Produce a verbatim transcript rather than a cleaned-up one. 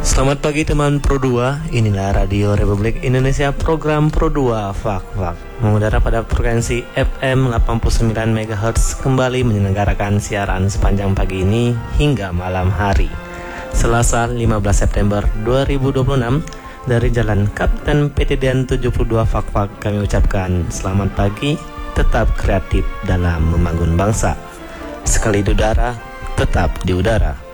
Selamat pagi teman Pro dua, inilah Radio Republik Indonesia program Pro dua Fak Fak. Mengudara pada frekuensi F M delapan puluh sembilan megahertz kembali menyelenggarakan siaran sepanjang pagi ini hingga malam hari. Selasa lima belas September dua ribu dua puluh enam dari Jalan Kapten P T D N tujuh puluh dua Fak Fak kami ucapkan selamat pagi, tetap kreatif dalam membangun bangsa. Sekali di udara, tetap di udara.